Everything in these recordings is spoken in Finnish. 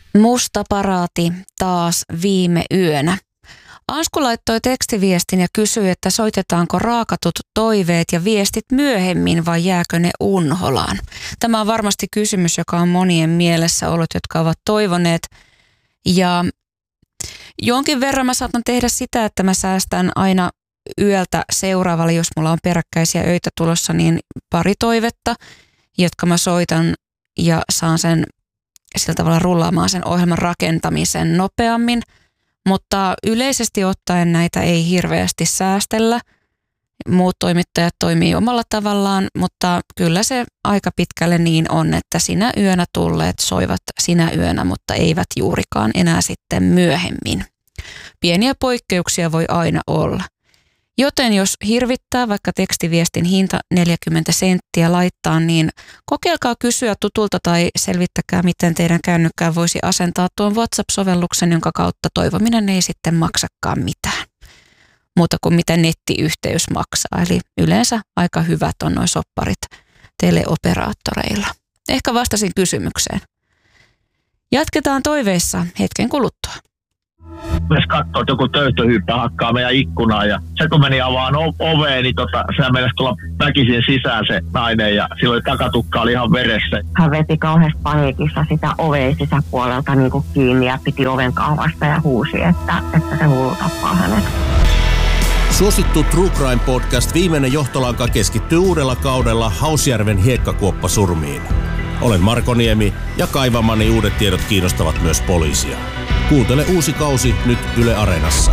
Musta paraati taas viime yönä. Ansku laittoi tekstiviestin ja kysyi, että soitetaanko raakatut toiveet ja viestit myöhemmin vai jääkö ne unholaan. Tämä on varmasti kysymys, joka on monien mielessä ollut, jotka ovat toivoneet. Ja jonkin verran mä saatan tehdä sitä, että mä säästän aina yöltä seuraavalle, jos mulla on peräkkäisiä öitä tulossa, niin pari toivetta, jotka mä soitan ja saan sen sillä tavalla rullaamaan sen ohjelman rakentamisen nopeammin. Mutta yleisesti ottaen näitä ei hirveästi säästellä. Muut toimittajat toimii omalla tavallaan, mutta kyllä se aika pitkälle niin on, että sinä yönä tulleet soivat sinä yönä, mutta eivät juurikaan enää sitten myöhemmin. Pieniä poikkeuksia voi aina olla. Joten jos hirvittää vaikka tekstiviestin hinta 40 senttiä laittaa, niin kokeilkaa kysyä tutulta tai selvittäkää, miten teidän kännykkään voisi asentaa tuon WhatsApp-sovelluksen, jonka kautta toivominen ei sitten maksakaan mitään. Muuta kuin mitä nettiyhteys maksaa. Eli yleensä aika hyvät on nuo sopparit teleoperaattoreilla. Ehkä vastasin kysymykseen. Jatketaan toiveissa hetken kuluttua. Myös katsoo, että joku töyhtöhyyppä hakkaa meidän ikkunaa ja se kun meni avaan oveen, niin sehän mennessä tulla väkisin sisään se nainen ja silloin takatukka oli ihan veressä. Hän veti kauheasti paniikissa sitä oveen sisäpuolelta niin kuin kiinni ja piti oven kahvasta ja huusi, että se hullu tappaa hänet. Suosittu True Crime Podcast Viimeinen johtolanka keskittyy uudella kaudella Hausjärven hiekkakuoppasurmiin. Olen Marko Niemi ja kaivamani uudet tiedot kiinnostavat myös poliisia. Kuuntele uusi kausi nyt Yle Areenassa.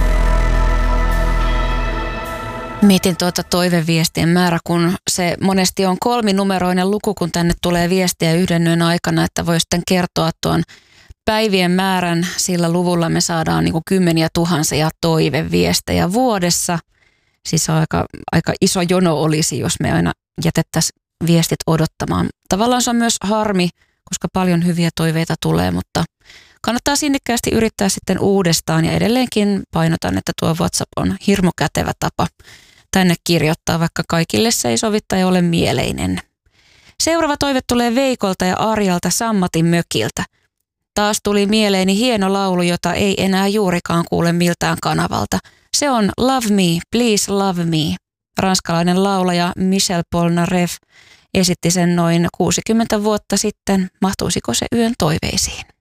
Mietin toiveviestien määrä, kun se monesti on 3-numeroinen luku, kun tänne tulee viestiä yhden yön aikana, että voi sitten kertoa tuon päivien määrän. Sillä luvulla me saadaan niin kuin kymmeniä tuhansia toiveviestejä vuodessa. Siis aika iso jono olisi, jos me aina jätettäisiin viestit odottamaan. Tavallaan se on myös harmi, koska paljon hyviä toiveita tulee, mutta kannattaa sinnikkäästi yrittää sitten uudestaan ja edelleenkin painotan, että tuo WhatsApp on hirmu kätevä tapa tänne kirjoittaa, vaikka kaikille se ei sovi tai ole mieleinen. Seuraava toive tulee Veikolta ja Arjalta Sammatin mökiltä. Taas tuli mieleeni hieno laulu, jota ei enää juurikaan kuule miltään kanavalta. Se on Love Me, Please Love Me. Ranskalainen laulaja Michel Polnareff esitti sen noin 60 vuotta sitten. Mahtuisiko se yön toiveisiin?